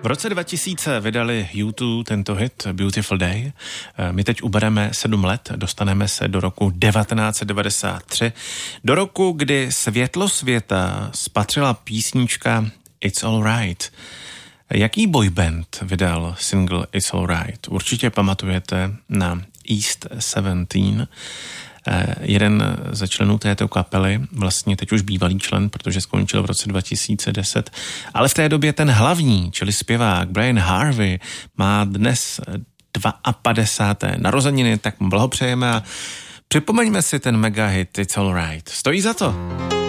V roce 2000 vydali U2 tento hit Beautiful Day. My teď ubereme 7 let, dostaneme se do roku 1993, do roku, kdy světlo světa spatřila písnička It's Alright. Jaký boyband vydal single It's Alright? Určitě pamatujete na East 17. Jeden ze členů této kapely, vlastně teď už bývalý člen, protože skončil v roce 2010, ale v té době ten hlavní, čili zpěvák Brian Harvey, má dnes 52. narozeniny, tak mu blahopřejeme a připomeňme si ten mega hit It's Alright. Stojí za to.